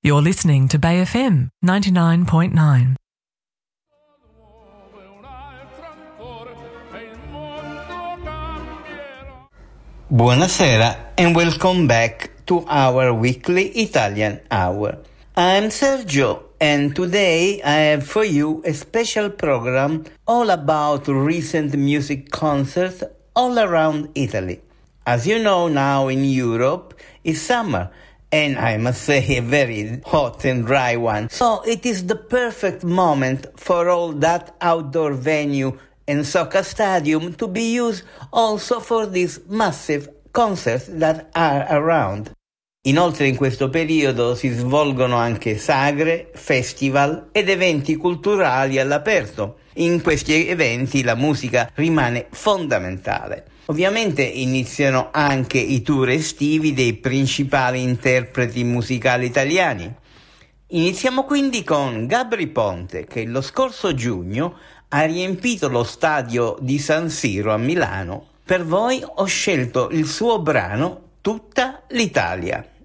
You're listening to Bay FM 99.9. Buonasera and welcome back to our weekly Italian hour. I'm Sergio and today I have for you a special program all about recent music concerts all around Italy. As you know, now in Europe it's summer, and I must say a very hot and dry one. So it is the perfect moment for all that outdoor venue and soccer stadium to be used also for these massive concerts that are around. Inoltre in questo periodo si svolgono anche sagre, festival ed eventi culturali all'aperto. In questi eventi la musica rimane fondamentale. Ovviamente iniziano anche i tour estivi dei principali interpreti musicali italiani. Iniziamo quindi con Gabry Ponte, che lo scorso giugno ha riempito lo stadio di San Siro a Milano. Per voi ho scelto il suo brano Tutta l'Italia.